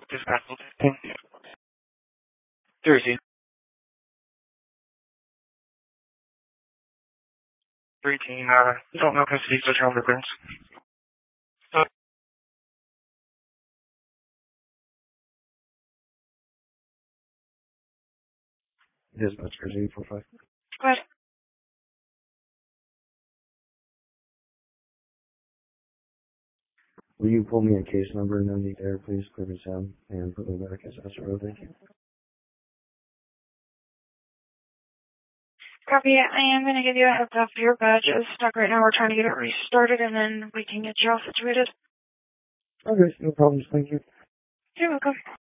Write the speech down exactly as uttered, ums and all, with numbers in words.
Dispatch. Jersey. Thirteen. Uh, don't know custody, so child reference. Uh, Dispatch Jersey four five. What? Will you pull me a case number? No need there, please. Clear me sound and put me back as S R O. Thank you. Copy. I am going to give you a heads up. Your badge is stuck right now. We're trying to get it restarted, and then we can get you all situated. Okay, no problems. Thank you. You're welcome.